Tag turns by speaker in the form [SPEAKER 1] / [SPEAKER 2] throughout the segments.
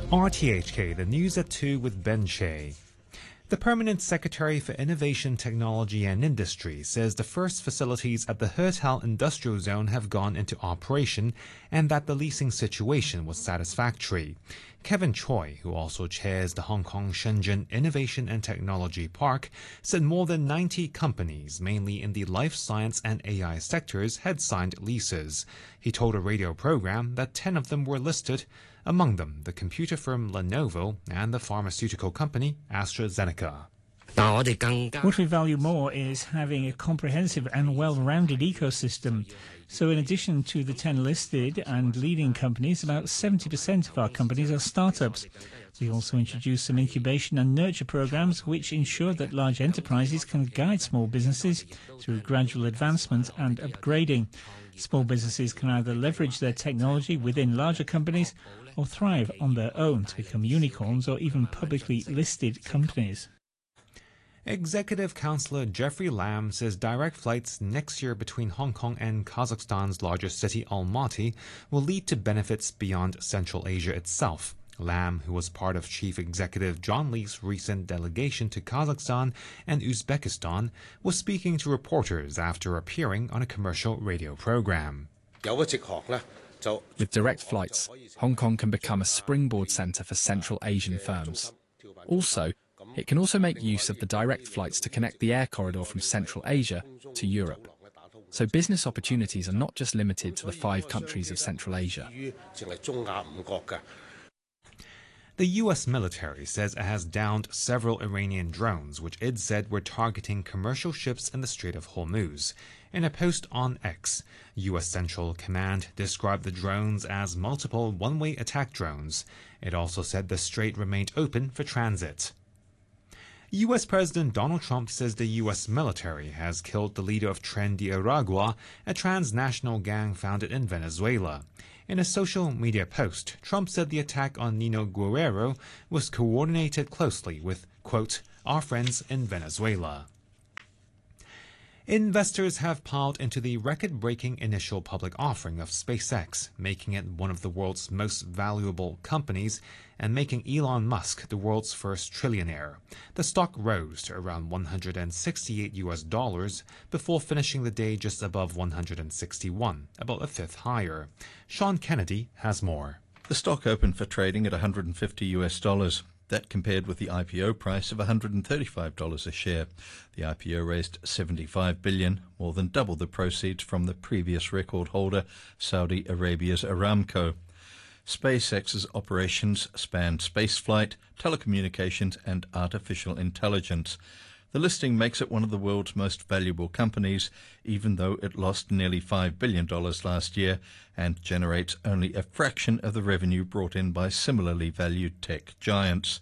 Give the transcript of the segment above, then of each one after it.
[SPEAKER 1] RTHK, the news at 2 with Ben Shea. The Permanent Secretary for Innovation, Technology and Industry says the first facilities at the Hetal Industrial Zone have gone into operation and that the leasing situation was satisfactory. Kevin Choi, who also chairs the Hong Kong Shenzhen Innovation and Technology Park, said more than 90 companies, mainly in the life science and AI sectors, had signed leases. He told a radio program that 10 of them were listed, among them the computer firm Lenovo and the pharmaceutical company AstraZeneca.
[SPEAKER 2] What we value more is having a comprehensive and well-rounded ecosystem. So in addition to the 10 listed and leading companies, about 70% of our companies are startups. We also introduced some incubation and nurture programs which ensure that large enterprises can guide small businesses through gradual advancement and upgrading. Small businesses can either leverage their technology within larger companies or thrive on their own to become unicorns or even publicly listed companies.
[SPEAKER 1] Executive Councillor Jeffrey Lam says direct flights next year between Hong Kong and Kazakhstan's largest city, Almaty, will lead to benefits beyond Central Asia itself. Lam, who was part of Chief Executive John Lee's recent delegation to Kazakhstan and Uzbekistan, was speaking to reporters after appearing on a commercial radio program.
[SPEAKER 3] With direct flights, Hong Kong can become a springboard centre for Central Asian firms. Also, it can also make use of the direct flights to connect the air corridor from Central Asia to Europe. So business opportunities are not just limited to the 5 countries of Central Asia.
[SPEAKER 1] The U.S. military says it has downed several Iranian drones, which it said were targeting commercial ships in the Strait of Hormuz. In a post on X, U.S. Central Command described the drones as multiple one-way attack drones. It also said the strait remained open for transit. U.S. President Donald Trump says the U.S. military has killed the leader of Tren de Aragua, a transnational gang founded in Venezuela. In a social media post, Trump said the attack on Nino Guerrero was coordinated closely with, quote, our friends in Venezuela. Investors have piled into the record-breaking initial public offering of SpaceX, making it one of the world's most valuable companies and making Elon Musk the world's first trillionaire. The stock rose to around $168 before finishing the day just above 161, about a fifth higher. Sean Kennedy has more.
[SPEAKER 4] The stock opened for trading at $150. That compared with the IPO price of $135 a share. The IPO raised $75 billion, more than double the proceeds from the previous record holder, Saudi Arabia's Aramco. SpaceX's operations span spaceflight, telecommunications and artificial intelligence. The listing makes it one of the world's most valuable companies, even though it lost nearly $5 billion last year and generates only a fraction of the revenue brought in by similarly valued tech giants.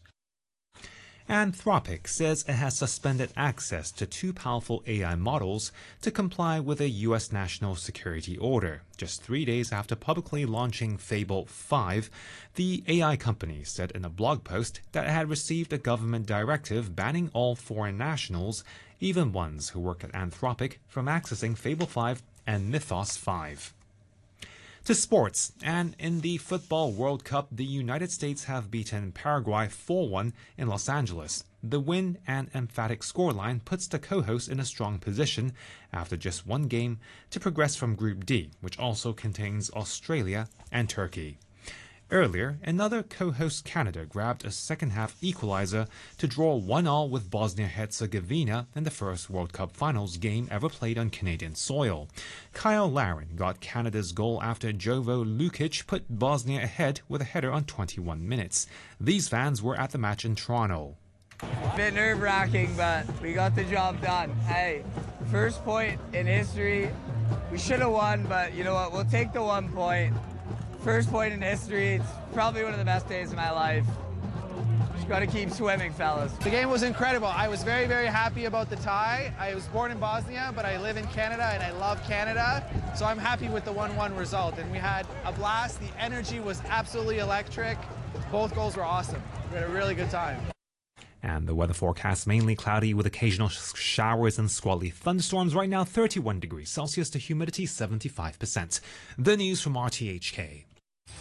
[SPEAKER 1] Anthropic says it has suspended access to 2 powerful AI models to comply with a U.S. national security order. Just 3 days after publicly launching Fable 5, the AI company said in a blog post that it had received a government directive banning all foreign nationals, even ones who work at Anthropic, from accessing Fable 5 and Mythos 5. To sports, and in the Football World Cup, the United States have beaten Paraguay 4-1 in Los Angeles. The win and emphatic scoreline puts the co-hosts in a strong position after just one game to progress from Group D, which also contains Australia and Turkey. Earlier, another co-host Canada grabbed a second-half equalizer to draw 1-1 with Bosnia-Herzegovina in the first World Cup Finals game ever played on Canadian soil. Kyle Larin got Canada's goal after Jovo Lukic put Bosnia ahead with a header on 21 minutes. These fans were at the match in Toronto.
[SPEAKER 5] A bit nerve-wracking, but we got the job done. Hey, first point in history. We should have won, but you know what? We'll take the 1 point. First point in history. It's probably one of the best days of my life. Just got to keep swimming, fellas.
[SPEAKER 6] The game was incredible. I was very, very happy about the tie. I was born in Bosnia, but I live in Canada, and I love Canada. So I'm happy with the 1-1 result. And we had a blast. The energy was absolutely electric. Both goals were awesome. We had a really good time.
[SPEAKER 1] And the weather forecast mainly cloudy with occasional showers and squally thunderstorms. Right now 31 degrees Celsius, the humidity 75%. The news from RTHK.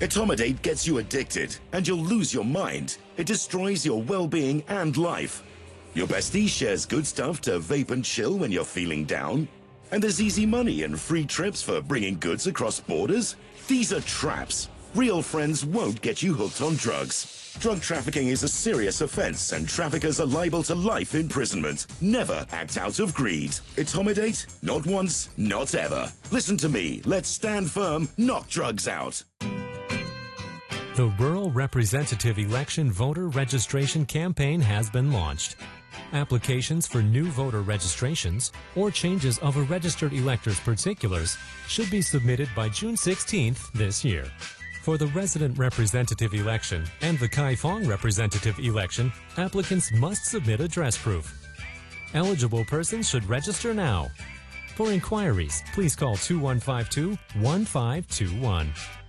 [SPEAKER 7] Etomidate gets you addicted, and you'll lose your mind. It destroys your well-being and life. Your bestie shares good stuff to vape and chill when you're feeling down. And there's easy money and free trips for bringing goods across borders. These are traps. Real friends won't get you hooked on drugs. Drug trafficking is a serious offense, and traffickers are liable to life imprisonment. Never act out of greed. Etomidate? Not once, not ever. Listen to me. Let's stand firm, knock drugs out.
[SPEAKER 8] The Rural Representative Election Voter Registration Campaign has been launched. Applications for new voter registrations or changes of a registered elector's particulars should be submitted by June 16th this year. For the resident representative election and the Kaifeng representative election, applicants must submit address proof. Eligible persons should register now. For inquiries, please call 2152-1521.